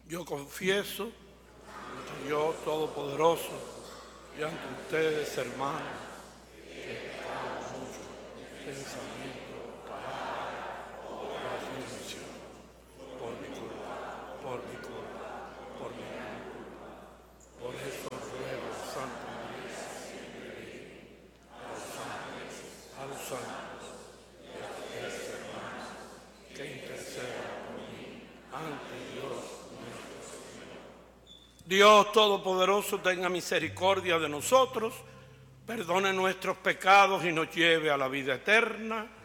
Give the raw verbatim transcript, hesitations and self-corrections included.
Yo confieso ante Dios Todopoderoso y ante ustedes, hermanos, que he pecado mucho, pensamiento, palabra, obra y omisión, por mi culpa, por mi culpa, por mi culpa. Por eso ruego a Santa María, a los ángeles, a los santos y a ustedes, hermanos, que intercedan por mí ante Dios. Dios Todopoderoso tenga misericordia de nosotros, perdone nuestros pecados y nos lleve a la vida eterna.